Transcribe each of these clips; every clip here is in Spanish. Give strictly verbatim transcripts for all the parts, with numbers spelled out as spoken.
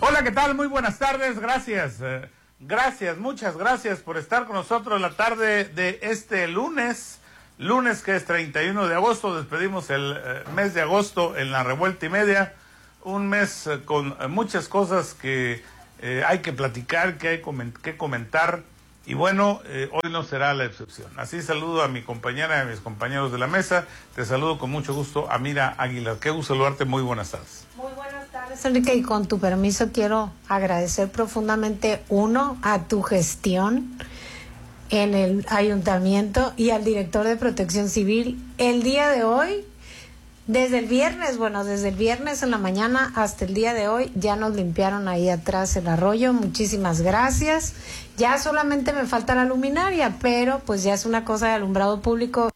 Hola, ¿qué tal? Muy buenas tardes, gracias. Eh, gracias, muchas gracias por estar con nosotros la tarde de este lunes. Lunes que es treinta y uno de agosto, despedimos el eh, mes de agosto en la revuelta y media. Un mes eh, con eh, muchas cosas que eh, hay que platicar, que hay coment- que comentar. Y bueno, eh, hoy no será la excepción. Así saludo a mi compañera y a mis compañeros de la mesa. Te saludo con mucho gusto, Amira Aguilar. Qué gusto saludarte, muy buenas tardes. Muy buenas tardes, Enrique, y con tu permiso quiero agradecer profundamente, uno, a tu gestión en el ayuntamiento y al director de Protección Civil. El día de hoy, desde el viernes, bueno, desde el viernes en la mañana hasta el día de hoy, ya nos limpiaron ahí atrás el arroyo. Muchísimas gracias. Ya solamente me falta la luminaria, pero pues ya es una cosa de alumbrado público.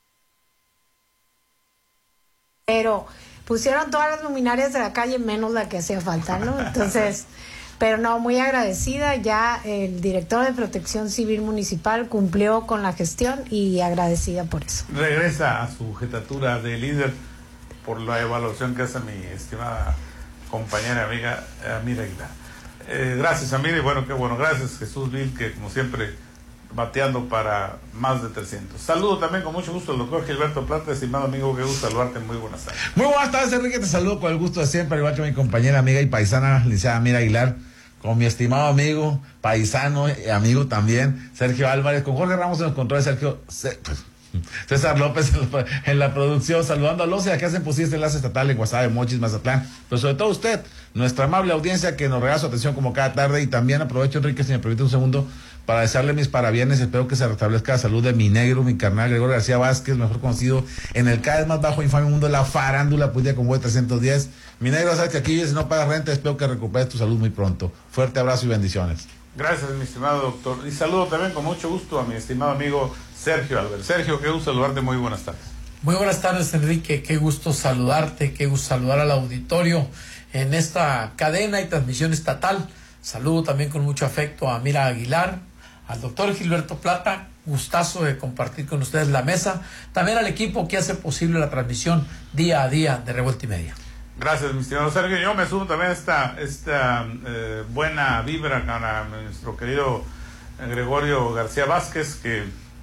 Pero pusieron todas las luminarias de la calle, menos la que hacía falta, ¿no? Entonces, pero no, muy agradecida. Ya el director de Protección Civil Municipal cumplió con la gestión y agradecida por eso. Regresa a su jetatura de líder por la evaluación que hace mi estimada compañera y amiga Amira Aguilar. Eh, gracias, Amira, y bueno, qué bueno, gracias Jesús Vil, que como siempre bateando para más de trescientos. Saludo también con mucho gusto al doctor Gilberto Plata, estimado amigo, qué gusto saludarte, muy buenas tardes. Muy buenas tardes, Enrique, te saludo con el gusto de siempre, igual que mi compañera, amiga y paisana, licenciada Amira Aguilar, con mi estimado amigo, paisano y amigo también, Sergio Álvarez, con Jorge Ramos en los controles, Sergio... Se, pues, César López en la, en la producción, saludando a los que hacen posible este enlace estatal en Guasave, Mochis, Mazatlán, pero sobre todo usted, nuestra amable audiencia que nos regala su atención como cada tarde. Y también aprovecho, Enrique, si me permite un segundo, para desearle mis parabienes. Espero que se restablezca la salud de mi negro, mi carnal Gregorio García Vázquez, mejor conocido en el cada vez más bajo infame mundo de la farándula, pues día con voy trescientos diez. Mi negro, sabes que aquí si no pagas renta, espero que recuperes tu salud muy pronto. Fuerte abrazo y bendiciones. Gracias, mi estimado doctor. Y saludo también con mucho gusto a mi estimado amigo Sergio Álvarez. Sergio, qué gusto saludarte, muy buenas tardes. Muy buenas tardes, Enrique, qué gusto saludarte, qué gusto saludar al auditorio en esta cadena y transmisión estatal. Saludo también con mucho afecto a Amira Aguilar, al doctor Gilberto Plata, gustazo de compartir con ustedes la mesa, también al equipo que hace posible la transmisión día a día de Revuelta y Media. Gracias, mi estimado Sergio. Yo me sumo también a esta, esta eh, buena vibra a nuestro querido Gregorio García Vázquez, que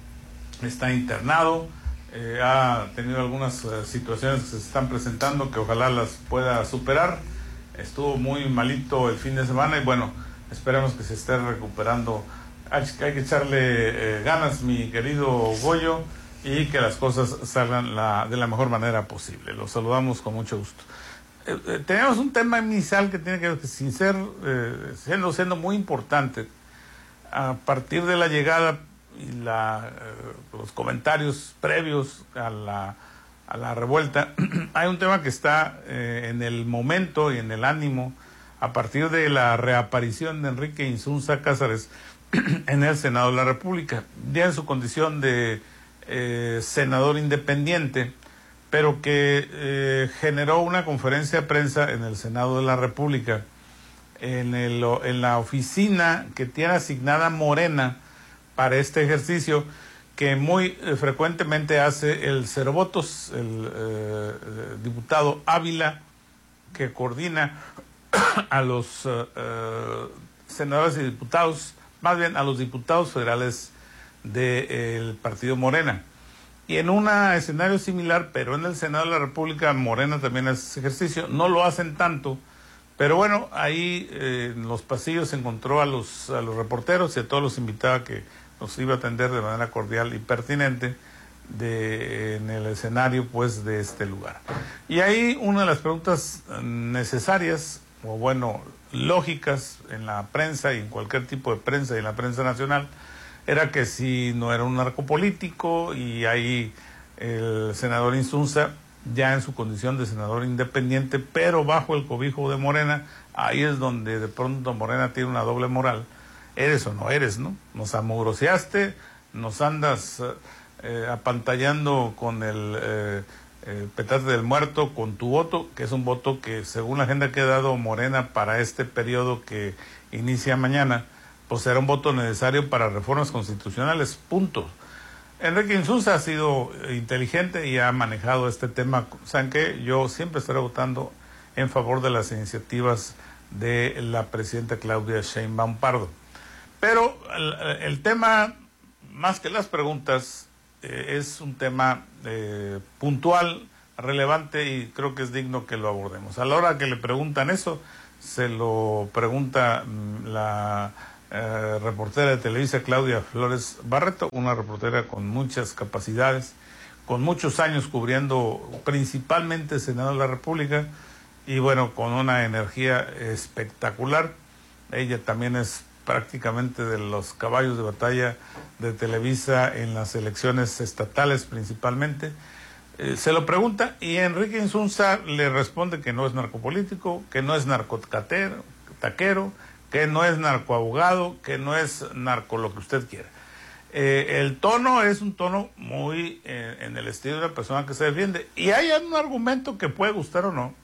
está internado, eh, ha tenido algunas eh, situaciones que se están presentando que ojalá las pueda superar. Estuvo muy malito el fin de semana y bueno, esperemos que se esté recuperando. Hay, hay que echarle eh, ganas, mi querido Goyo, y que las cosas salgan la, de la mejor manera posible. Los saludamos con mucho gusto. Eh, eh, tenemos un tema inicial que tiene que ver, sin ser, eh, siendo, siendo muy importante, a partir de la llegada y la, eh, los comentarios previos a la, a la revuelta, hay un tema que está eh, en el momento y en el ánimo, a partir de la reaparición de Enrique Insunza Cázares en el Senado de la República, ya en su condición de eh, senador independiente, pero que eh, generó una conferencia de prensa en el Senado de la República, en, el, en la oficina que tiene asignada Morena para este ejercicio, que muy eh, frecuentemente hace el cero votos, el eh, diputado Ávila, que coordina a los uh, uh, senadores y diputados, más bien a los diputados federales del partido Morena. Y en un escenario similar, pero en el Senado de la República, Morena también hace ese ejercicio. No lo hacen tanto, pero bueno, ahí eh, en los pasillos se encontró a los, a los reporteros y a todos los invitados que nos iba a atender de manera cordial y pertinente de, en el escenario pues de este lugar. Y ahí una de las preguntas necesarias, o bueno, lógicas en la prensa y en cualquier tipo de prensa y en la prensa nacional, era que si no era un narcopolítico, y ahí el senador Insunza, ya en su condición de senador independiente, pero bajo el cobijo de Morena, ahí es donde de pronto Morena tiene una doble moral. Eres o no eres, ¿no? Nos amugroseaste, nos andas eh, apantallando con el eh, eh, petate del muerto, con tu voto, que es un voto que según la agenda que ha dado Morena para este periodo que inicia mañana, pues será un voto necesario para reformas constitucionales, punto. Enrique Insunza ha sido inteligente y ha manejado este tema. ¿Saben qué? Yo siempre estaré votando en favor de las iniciativas de la presidenta Claudia Sheinbaum Pardo. Pero el, el tema, más que las preguntas, eh, es un tema eh, puntual, relevante, y creo que es digno que lo abordemos. A la hora que le preguntan eso, se lo pregunta mmm, la eh, reportera de Televisa Claudia Flores Barreto, una reportera con muchas capacidades, con muchos años cubriendo principalmente el Senado de la República, y bueno, con una energía espectacular. Ella también es prácticamente de los caballos de batalla de Televisa en las elecciones estatales principalmente. Eh, se lo pregunta y Enrique Insunza le responde que no es narcopolítico, que no es narcotaquero, taquero, que no es narcoabogado, que no es narco lo que usted quiera. Eh, el tono es un tono muy eh, en el estilo de la persona que se defiende, y hay un argumento que puede gustar o no,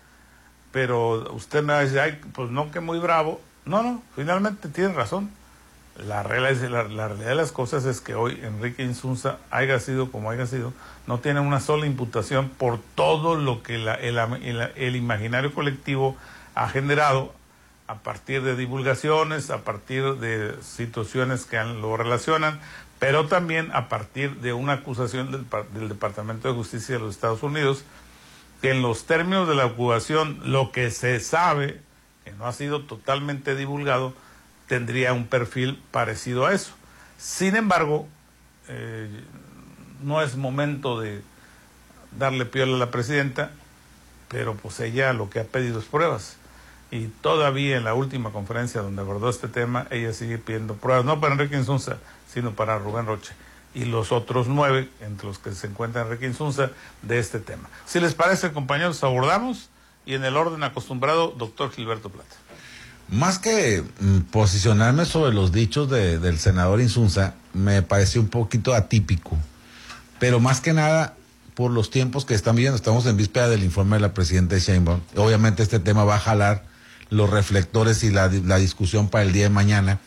pero usted me va a decir, ay, pues no, que muy bravo. No, no, finalmente tiene razón. La, realidad, la, la realidad de las cosas es que hoy Enrique Insunza, haya sido como haya sido, no tiene una sola imputación por todo lo que la, el, el, el imaginario colectivo ha generado a partir de divulgaciones, a partir de situaciones que han, lo relacionan, pero también a partir de una acusación del, del Departamento de Justicia de los Estados Unidos, que en los términos de la acusación, lo que se sabe, que no ha sido totalmente divulgado, tendría un perfil parecido a eso. Sin embargo, eh, no es momento de darle piola a la presidenta, pero pues ella lo que ha pedido es pruebas. Y todavía en la última conferencia donde abordó este tema, ella sigue pidiendo pruebas, no para Enrique Insunza, sino para Rubén Rocha y los otros nueve, entre los que se encuentra Enrique Insunza, de este tema. Si les parece, compañeros, abordamos, y en el orden acostumbrado, doctor Gilberto Plata. Más que mm, posicionarme sobre los dichos de, del senador Insunza, me pareció un poquito atípico, pero más que nada por los tiempos que están viviendo. Estamos en víspera del informe de la presidenta Sheinbaum. Obviamente este tema va a jalar los reflectores y la, la discusión para el día de mañana,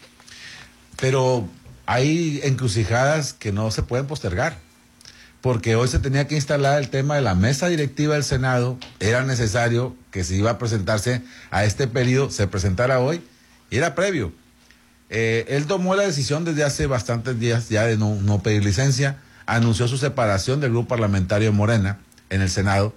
pero hay encrucijadas que no se pueden postergar, porque hoy se tenía que instalar el tema de la mesa directiva del Senado. Era necesario que se iba a presentarse a este periodo, se presentara hoy, y era previo. Eh, él tomó la decisión desde hace bastantes días ya de no, no pedir licencia, anunció su separación del grupo parlamentario Morena en el Senado,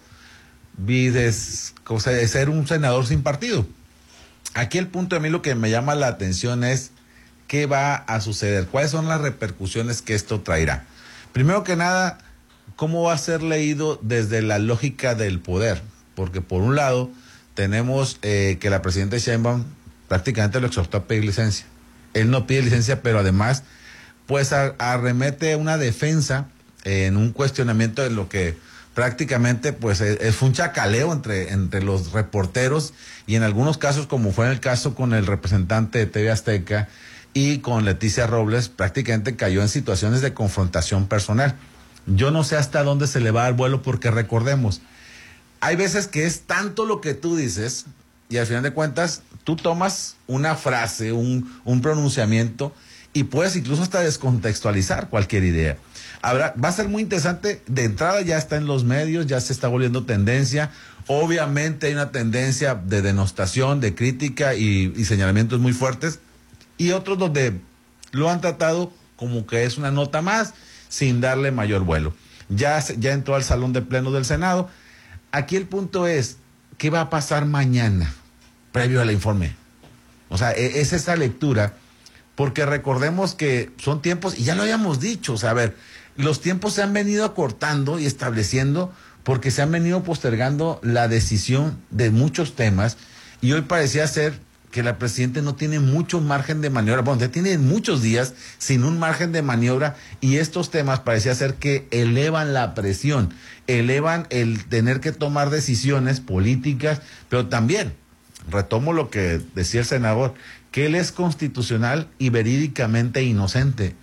y de, de ser un senador sin partido. Aquí el punto de mí, lo que me llama la atención es qué va a suceder, cuáles son las repercusiones que esto traerá. Primero que nada, cómo va a ser leído desde la lógica del poder, porque por un lado tenemos eh, que la presidenta Sheinbaum prácticamente lo exhortó a pedir licencia. Él no pide licencia, pero además pues a, arremete una defensa eh, en un cuestionamiento de lo que prácticamente pues es, fue un chacaleo entre, entre los reporteros, y en algunos casos, como fue en el caso con el representante de T V Azteca y con Leticia Robles, prácticamente cayó en situaciones de confrontación personal. Yo no sé hasta dónde se le va a dar vuelo, porque recordemos, hay veces que es tanto lo que tú dices y al final de cuentas tú tomas una frase, un, un pronunciamiento, y puedes incluso hasta descontextualizar cualquier idea. Habrá, va a ser muy interesante. De entrada ya está en los medios, ya se está volviendo tendencia. Obviamente hay una tendencia de denostación, de crítica y, y señalamientos muy fuertes, y otros donde lo han tratado como que es una nota más, sin darle mayor vuelo. Ya, ya entró al Salón de Plenos del Senado. Aquí el punto es, ¿qué va a pasar mañana, previo al informe? O sea, es esa lectura, porque recordemos que son tiempos, y ya lo habíamos dicho, o sea, a ver, los tiempos se han venido acortando y estableciendo porque se han venido postergando la decisión de muchos temas, y hoy parecía ser que la presidenta no tiene mucho margen de maniobra. Bueno, ya tiene muchos días sin un margen de maniobra, y estos temas parecía ser que elevan la presión, elevan el tener que tomar decisiones políticas, pero también, retomo lo que decía el senador, que él es constitucional y verídicamente inocente.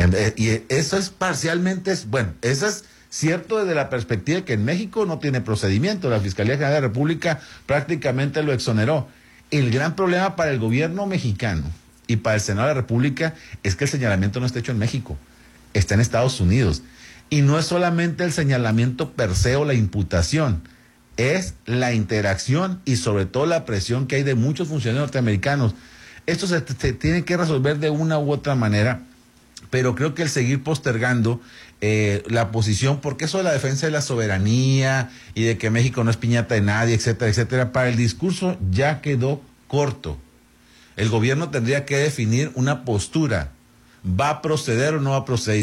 Y eso es parcialmente, bueno, eso es cierto desde la perspectiva de que en México no tiene procedimiento. La Fiscalía General de la República prácticamente lo exoneró. El gran problema para el gobierno mexicano y para el Senado de la República es que el señalamiento no está hecho en México, está en Estados Unidos. Y no es solamente el señalamiento per se o la imputación, es la interacción y sobre todo la presión que hay de muchos funcionarios norteamericanos. Esto se, se tiene que resolver de una u otra manera, pero creo que el seguir postergando eh, la posición, porque eso de la defensa de la soberanía y de que México no es piñata de nadie, etcétera, etcétera, para el discurso ya quedó corto. El gobierno tendría que definir una postura. ¿Va a proceder o no va a proceder?